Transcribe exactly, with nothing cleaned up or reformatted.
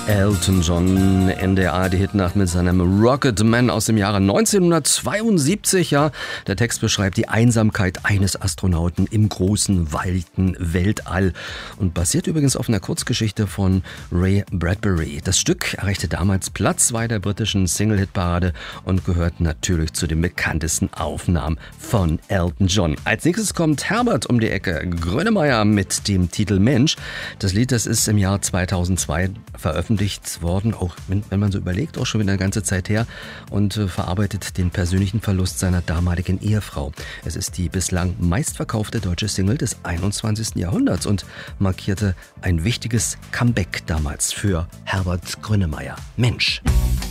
Elton John in der A R D-Hitnacht mit seinem Rocket Man aus dem Jahre neunzehnhundertzweiundsiebzig. Ja, der Text beschreibt die Einsamkeit eines Astronauten im großen, weiten Weltall und basiert übrigens auf einer Kurzgeschichte von Ray Bradbury. Das Stück erreichte damals Platz zwei der britischen Single-Hit-Parade und gehört natürlich zu den bekanntesten Aufnahmen von Elton John. Als nächstes kommt Herbert um die Ecke, Grönemeyer mit dem Titel Mensch. Das Lied, das ist im Jahr zweitausendzwei veröffentlicht worden, auch wenn, wenn man so überlegt, auch schon wieder eine ganze Zeit her, und äh, verarbeitet den persönlichen Verlust seiner damaligen Ehefrau. Es ist die bislang meistverkaufte deutsche Single des einundzwanzigsten Jahrhunderts und markierte ein wichtiges Comeback damals für Herbert Grönemeyer. Mensch.